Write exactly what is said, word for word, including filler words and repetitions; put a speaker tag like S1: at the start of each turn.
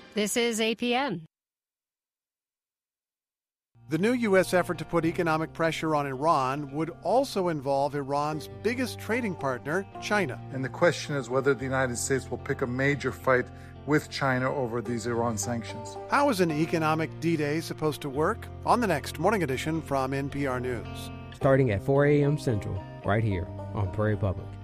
S1: This is A P M.
S2: The new U S effort to put economic pressure on Iran would also involve Iran's biggest trading partner, China.
S3: And the question is whether the United States will pick a major fight with China over these Iran sanctions.
S2: How is an economic D-Day supposed to work? On the next Morning Edition from N P R News.
S4: Starting at four a.m. Central, right here on Prairie Public.